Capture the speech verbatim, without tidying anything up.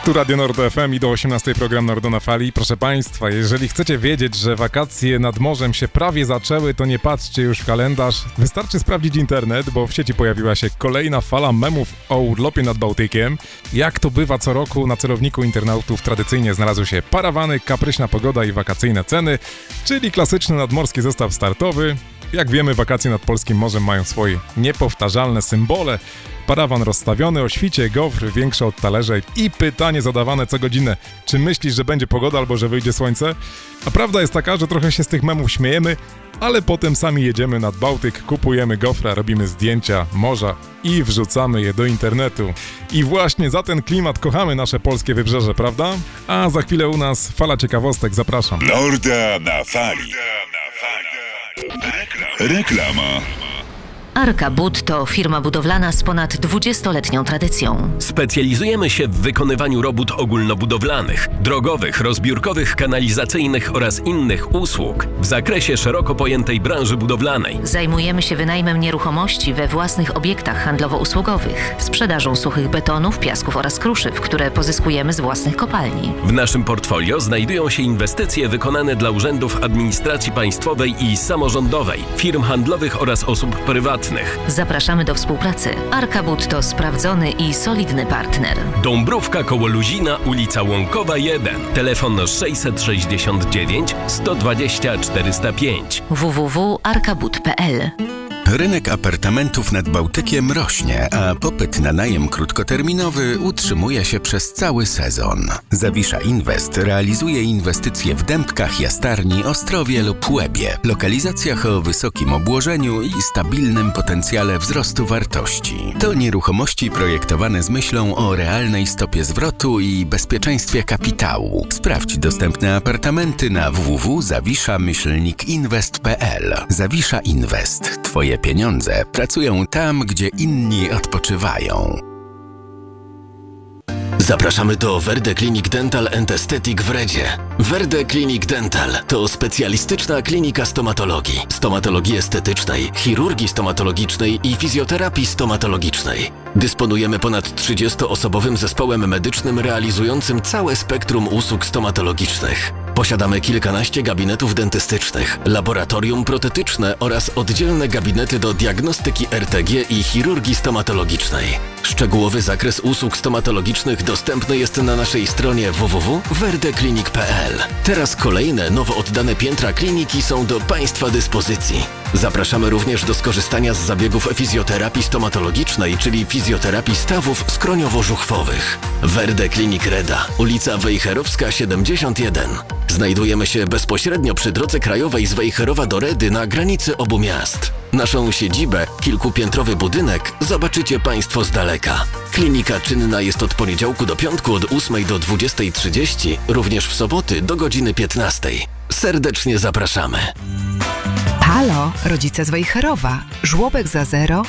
Tu Radio Nord F M i do osiemnastej program Nordo na Fali. Proszę Państwa, jeżeli chcecie wiedzieć, że wakacje nad morzem się prawie zaczęły, to nie patrzcie już w kalendarz. Wystarczy sprawdzić internet, bo w sieci pojawiła się kolejna fala memów o urlopie nad Bałtykiem. Jak to bywa co roku, na celowniku internautów tradycyjnie znalazły się parawany, kapryśna pogoda i wakacyjne ceny, czyli klasyczny nadmorski zestaw startowy. Jak wiemy, wakacje nad polskim morzem mają swoje niepowtarzalne symbole. Parawan rozstawiony o świcie, gofry większe od talerze i pytanie zadawane co godzinę: czy myślisz, że będzie pogoda albo że wyjdzie słońce? A prawda jest taka, że trochę się z tych memów śmiejemy, ale potem sami jedziemy nad Bałtyk, kupujemy gofra, robimy zdjęcia morza i wrzucamy je do internetu. I właśnie za ten klimat kochamy nasze polskie wybrzeże, prawda? A za chwilę u nas fala ciekawostek, zapraszam. Norda na Fali. Reklama. Arka Bud to firma budowlana z ponad dwudziestoletnią tradycją. Specjalizujemy się w wykonywaniu robót ogólnobudowlanych, drogowych, rozbiórkowych, kanalizacyjnych oraz innych usług w zakresie szeroko pojętej branży budowlanej. Zajmujemy się wynajmem nieruchomości we własnych obiektach handlowo-usługowych, sprzedażą suchych betonów, piasków oraz kruszyw, które pozyskujemy z własnych kopalni. W naszym portfolio znajdują się inwestycje wykonane dla urzędów administracji państwowej i samorządowej, firm handlowych oraz osób prywatnych. Zapraszamy do współpracy. Arka Bud to sprawdzony i solidny partner. Dąbrówka koło Luzina, ulica Łąkowa jeden. Telefon sześćset sześćdziesiąt dziewięć sto dwadzieścia czterysta pięć. w w w kropka arkabud kropka p l. Rynek apartamentów nad Bałtykiem rośnie, a popyt na najem krótkoterminowy utrzymuje się przez cały sezon. Zawisza Invest realizuje inwestycje w Dębkach, Jastarni, Ostrowie lub Łebie, lokalizacjach o wysokim obłożeniu i stabilnym potencjale wzrostu wartości. To nieruchomości projektowane z myślą o realnej stopie zwrotu i bezpieczeństwie kapitału. Sprawdź dostępne apartamenty na w w w kropka zawisza myślnik inwest kropka p l. Zawisza Invest. Twoje pieniądze pracują tam, gdzie inni odpoczywają. Zapraszamy do Verde Clinic Dental and Aesthetic w Redzie. Verde Clinic Dental to specjalistyczna klinika stomatologii, stomatologii estetycznej, chirurgii stomatologicznej i fizjoterapii stomatologicznej. Dysponujemy ponad trzydziestoosobowym zespołem medycznym realizującym całe spektrum usług stomatologicznych. Posiadamy kilkanaście gabinetów dentystycznych, laboratorium protetyczne oraz oddzielne gabinety do diagnostyki R T G i chirurgii stomatologicznej. Szczegółowy zakres usług stomatologicznych dostępny jest na naszej stronie w w w kropka verde clinic kropka p l. Teraz kolejne nowo oddane piętra kliniki są do Państwa dyspozycji. Zapraszamy również do skorzystania z zabiegów fizjoterapii stomatologicznej, czyli fizjoterapii stawów skroniowo-żuchwowych. Verde Clinic Reda, ulica Wejherowska siedemdziesiąt jeden. Znajdujemy się bezpośrednio przy drodze krajowej z Wejherowa do Redy na granicy obu miast. Naszą siedzibę, kilkupiętrowy budynek, zobaczycie Państwo z daleka. Klinika czynna jest od poniedziałku do piątku od ósmej do dwudziestej trzydzieści, również w soboty do godziny piętnastej. Serdecznie zapraszamy. Halo, rodzice z Wejherowa. Żłobek za zero